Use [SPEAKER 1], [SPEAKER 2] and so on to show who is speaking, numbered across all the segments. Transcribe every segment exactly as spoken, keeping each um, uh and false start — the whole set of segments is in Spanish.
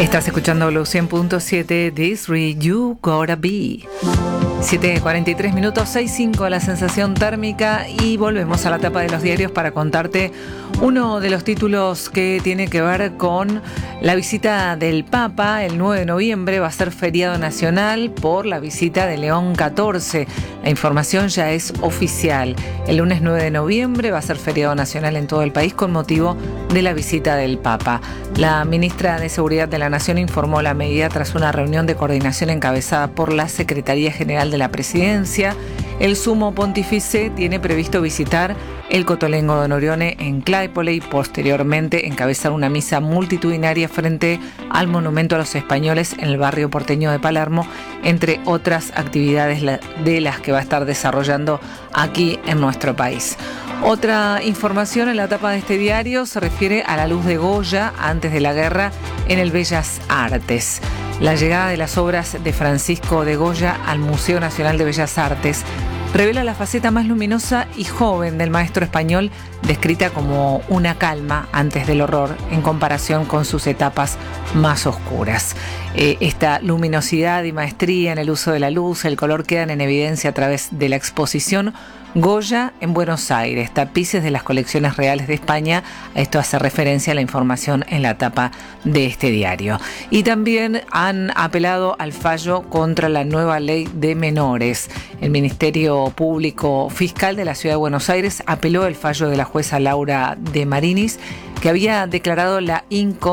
[SPEAKER 1] Estás escuchando Blue cien punto siete, This Re You Gotta Be. siete cuarenta y tres minutos, seis cinco la sensación térmica, y volvemos a la tapa de los diarios para contarte uno de los títulos que tiene que ver con la visita del Papa. El nueve de noviembre va a ser feriado nacional por la visita de León catorce. La información ya es oficial. El lunes nueve de noviembre va a ser feriado nacional en todo el país con motivo de la visita del Papa. La ministra de Seguridad de la Nación informó la medida tras una reunión de coordinación encabezada por la Secretaría General de la Presidencia. El Sumo Pontífice tiene previsto visitar el Cotolengo de Norione en Claypole y posteriormente encabezar una misa multitudinaria frente al Monumento a los Españoles en el barrio porteño de Palermo, entre otras actividades de las que va a estar desarrollando aquí en nuestro país. Otra información en la tapa de este diario se refiere a la luz de Goya antes de la guerra en el Bellas Artes. La llegada de las obras de Francisco de Goya al Museo Nacional de Bellas Artes revela la faceta más luminosa y joven del maestro español, descrita como una calma antes del horror en comparación con sus etapas más oscuras. Eh, esta luminosidad y maestría en el uso de la luz, el color quedan en evidencia a través de la exposición Goya en Buenos Aires, tapices de las colecciones reales de España. Esto hace referencia a la información en la tapa de este diario. Y también han apelado al fallo contra la nueva ley de menores. El Ministerio Público Fiscal de la Ciudad de Buenos Aires apeló el fallo de la jueza Laura de Marinis, que había declarado la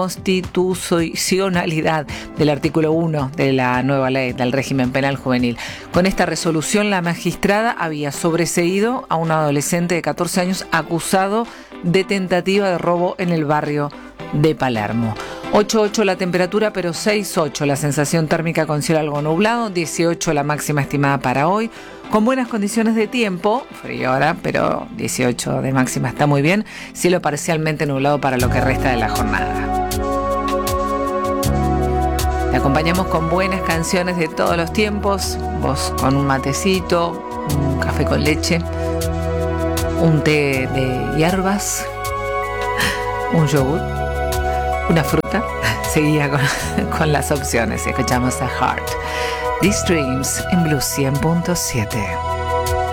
[SPEAKER 1] inconstitucionalidad del artículo uno de la nueva ley del régimen penal juvenil. Con esta resolución, la magistrada había sobreseído a un adolescente de catorce años acusado de tentativa de robo en el barrio de Palermo. ocho ocho la temperatura, pero seis ocho la sensación térmica con cielo algo nublado, dieciocho la máxima estimada para hoy, con buenas condiciones de tiempo, frío ahora, pero dieciocho de máxima está muy bien, cielo parcialmente nublado para lo que resta de la jornada. Te acompañamos con buenas canciones de todos los tiempos, vos con un matecito, un café con leche, un té de hierbas, un yogur, una fruta. Seguía con, con las opciones. Escuchamos a Heart. These Dreams en Blue cien punto siete.